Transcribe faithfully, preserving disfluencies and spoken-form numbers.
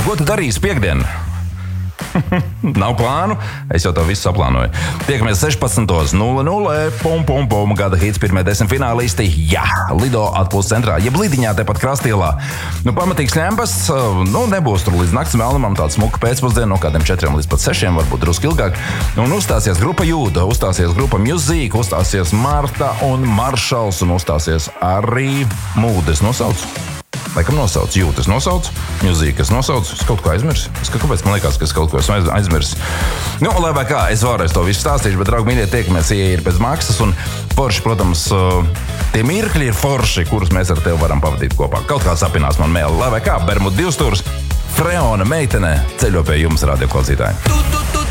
ko tu darīsi piekdien? Nav plānu, es jau to visu saplānoju. Tiekamies sešpadsmitos nulle nulle, pum, pum, pum, gada hits, pirmie desmit finālisti, jā, Lido atpūst centrā, jeb Lidiņā tepat Krastielā. Nu, pamatīgs ļempas, nu, nebūs tur līdz nakts mēlumam, tāds smuka pēcpusdiena, no kādiem četriem līdz pat sešiem, varbūt drusku ilgāk. Un uzstāsies grupa Jūda, uzstāsies grupa Music, uzstāsies Marta un Maršals, un uzstāsies arī Mūdes nosauc. Laikam nosauc, Jūtas nosauc, Music es nosauc, es kaut ko aizmirsu. Es kaut kāpēc man liekas, ka es kaut ko esmu aizmirsu. Nu, lai vai kā, es vēlreiz to visu stāstīšu, bet, draugi mīļie, tiekamies, ja ir pēc maksas, un forši, protams, tie mirkļi ir forši, kurus mēs ar tevi varam pavadīt kopā. Kaut kā sapinās man mēli, lai vai kā, Bermudu divstūrs, Freona meitene ceļo pie jums, radio klausītāji.